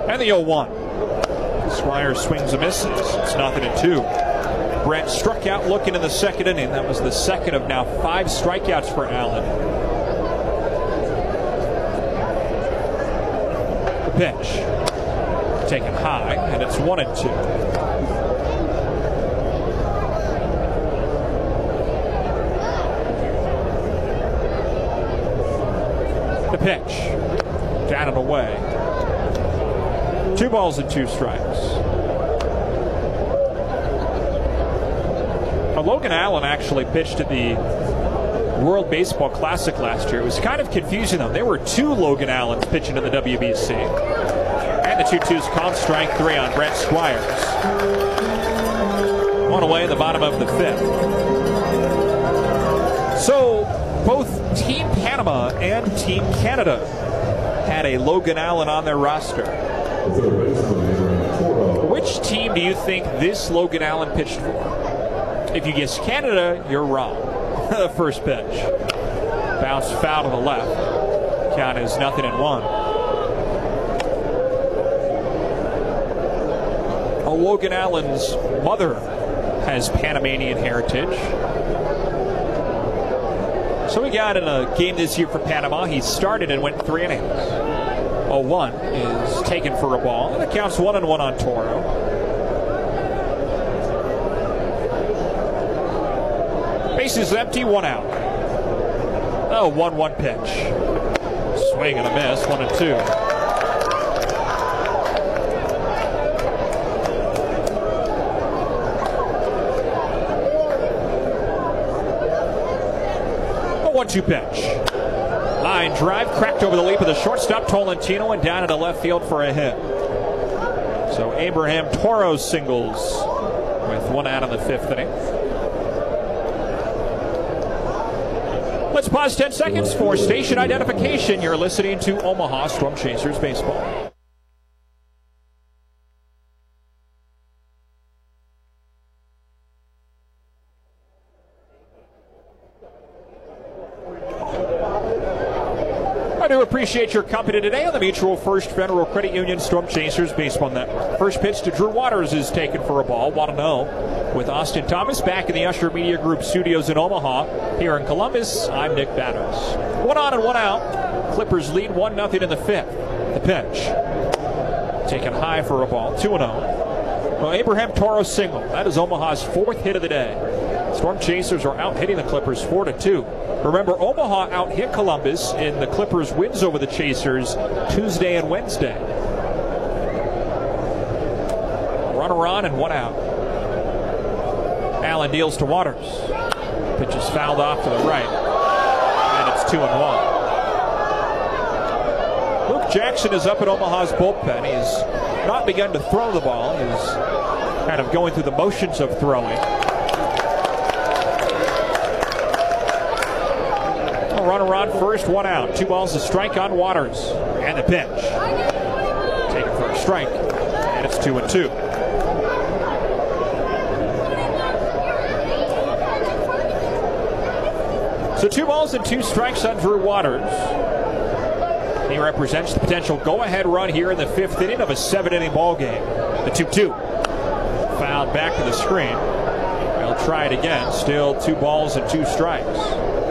And the 0-1. Squire swings and misses. It's 0-2. Brent struck out looking in the second inning. That was the second of now 5 strikeouts for Allen. The pitch. Taken high, and it's 1-2. The pitch. Down and away. 2 balls and 2 strikes. Now, Logan Allen actually pitched at the World Baseball Classic last year. It was kind of confusing, though. There were 2 Logan Allens pitching in the WBC. And the 2-2's called strike 3 on Brent Squires. 1 away in the bottom of the 5th. So, both Team Panama and Team Canada had a Logan Allen on their roster. Which team do you think this Logan Allen pitched for? If you guess Canada, you're wrong. The first pitch. Bounce foul to the left. Count is 0-1. Logan Allen's mother has Panamanian heritage. So we got in a game this year for Panama. He started and went 3 innings. 0-1 is taken for a ball, and it counts 1-1 on Toro. Bases empty, 1 out. 1-1 pitch. Swing and a miss, 1-2. A 1-2 pitch. Line drive, cracked over the leap of the shortstop, Tolentino, and down into left field for a hit. So Abraham Toro singles with 1 out in the 5th inning. Let's pause 10 seconds for station identification. You're listening to Omaha Storm Chasers Baseball. I do appreciate your company today on the Mutual First Federal Credit Union Storm Chasers Baseball Network. First pitch to Drew Waters is taken for a ball, 1-0. With Austin Thomas back in the Usher Media Group studios in Omaha. Here in Columbus, I'm Nick Batters. 1 on and 1 out. Clippers lead 1-0 in the 5th. The pitch. Taken high for a ball, 2-0. Well, Abraham Toro single. That is Omaha's 4th hit of the day. Storm Chasers are out hitting the Clippers 4-2. Remember, Omaha out hit Columbus in the Clippers' wins over the Chasers Tuesday and Wednesday. Runner on and 1 out. Allen deals to Waters. Pitch is fouled off to the right. And it's 2-1. Luke Jackson is up at Omaha's bullpen. He's not begun to throw the ball. He's kind of going through the motions of throwing. A runner on first, 1 out. 2 balls to strike on Waters. And the pitch. Taken for a strike. And it's 2-2. So 2 balls and 2 strikes on Drew Waters. He represents the potential go-ahead run here in the 5th inning of a 7-inning ball game. The 2-2. Fouled back to the screen. They'll try it again. Still 2 balls and 2 strikes.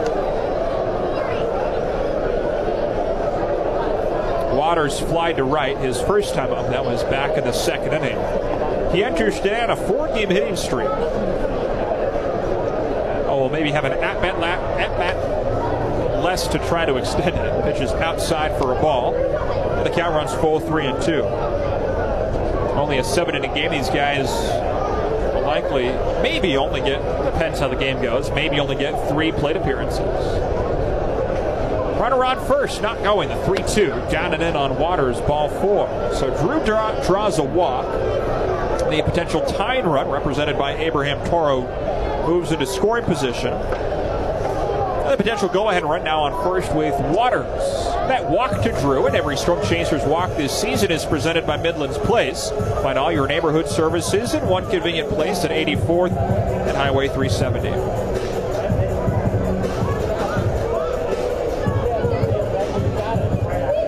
Waters flied to right his first time up. That was back in the 2nd inning. He enters today on a 4-game hitting streak. Will maybe have an at-bat less to try to extend it. Pitches outside for a ball. And the count runs full, 3-2. Only a 7-inning game. These guys will likely, maybe only get, depends how the game goes, maybe only get 3 plate appearances. Runner on first, not going. The 3-2. Down and in on Waters, ball 4. So Drew draws a walk. The potential tying run, represented by Abraham Toro, moves into scoring position. The potential go-ahead run now on first with Waters. That walk to Drew, and every Storm Chasers walk this season is presented by Midlands Place. Find all your neighborhood services in one convenient place at 84th and Highway 370.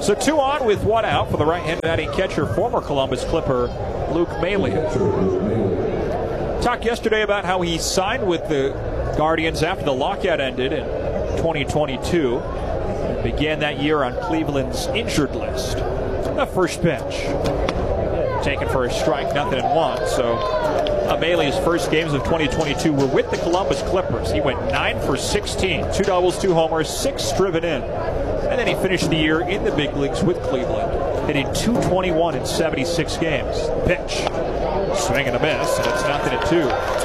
So 2 on with 1 out for the right-handed batting catcher, former Columbus Clipper Luke Maile. Talked yesterday about how he signed with the Guardians after the lockout ended in 2022. And began that year on Cleveland's injured list. The first pitch. Taken for a strike, 0-1. So Maile's first games of 2022 were with the Columbus Clippers. He went 9 for 16, 2 doubles, 2 homers, 6 driven in. And then he finished the year in the big leagues with Cleveland, hitting .221 in 76 games. Pitch. Swing and a miss, and it's 0-2.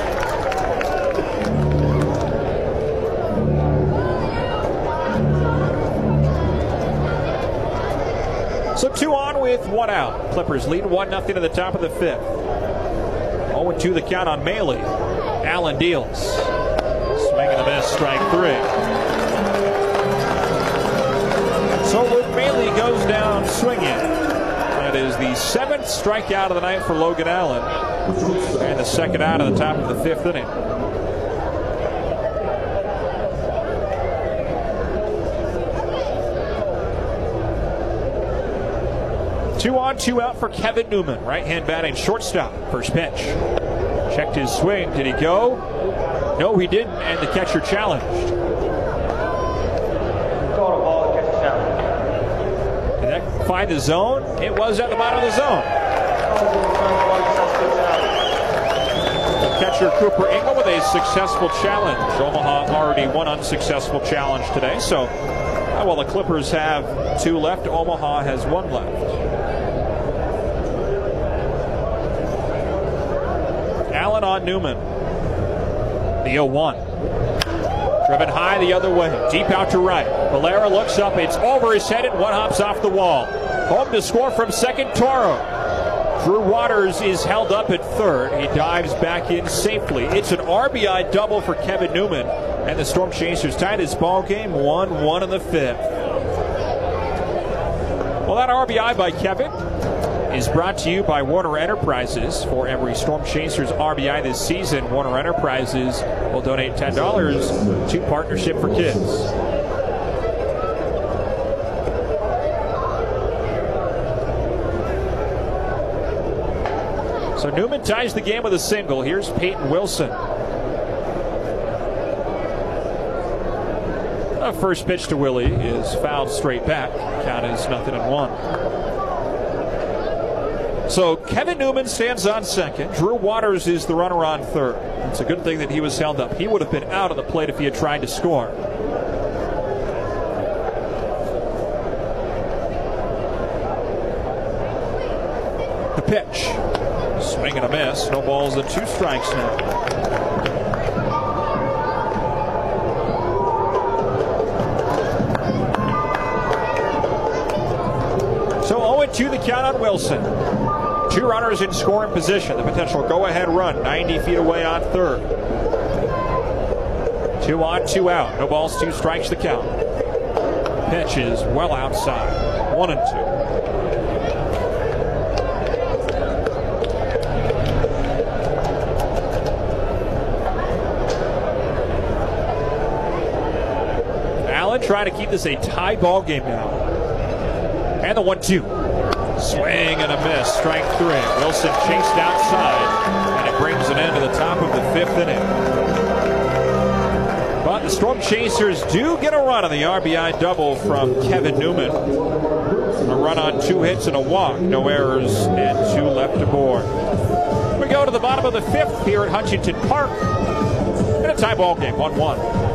So 2 on with 1 out. Clippers lead 1-0 to the top of the 5th. 0-2 the count on Maile. Allen deals. Swing and a miss, strike 3. So Luke Maile goes down swinging. That is the 7th strikeout of the night for Logan Allen. And the 2nd out of the top of the 5th inning. Two on, 2 out for Kevin Newman. Right-hand batting shortstop. First pitch. Checked his swing. Did he go? No, he didn't. And the catcher challenged. Did that find the zone? It was at the bottom of the zone. Catcher Cooper Engel with a successful challenge. Omaha already one unsuccessful challenge today. So while the Clippers have 2 left, Omaha has 1 left. Allen on Newman. The 0-1. Driven high the other way. Deep out to right. Valera looks up. It's over his head and 1 hops off the wall. Home to score from second, Toro. Drew Waters is held up at third. He dives back in safely. It's an RBI double for Kevin Newman. And the Storm Chasers tied this ball game 1-1 in the 5th. Well, that RBI by Kevin is brought to you by Warner Enterprises. For every Storm Chasers RBI this season, Warner Enterprises will donate $10 to Partnership for Kids. So Newman ties the game with a single. Here's Peyton Wilson. The first pitch to Willie is fouled straight back. Count is 0-1. So Kevin Newman stands on second. Drew Waters is the runner on third. It's a good thing that he was held up. He would have been out of the plate if he had tried to score. The pitch. Swing and a miss. No balls and 2 strikes now. So 0-2 the count on Wilson. 2 runners in scoring position. The potential go-ahead run 90 feet away on third. 2 on, 2 out. No balls, 2 strikes the count. Pitch is well outside. 1-2. Allen trying to keep this a tie ball game now. And the 1-2. Swing and a miss. Strike 3. Wilson chased outside, and it brings an end to the top of the 5th inning. But the Storm Chasers do get a run on the RBI double from Kevin Newman. A run on 2 hits and a walk. No errors and 2 left aboard. We go to the bottom of the 5th here at Hutchinson Park in a tie ball game, 1-1.